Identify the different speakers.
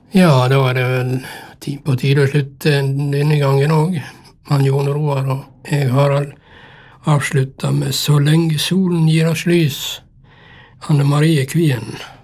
Speaker 1: Ja, da er det vel på tide å slutte denne gangen òg. Han Jon Roar og jeg, Harald, avslutter med Så lenge solen gir oss lys, Anne Marie Kvien.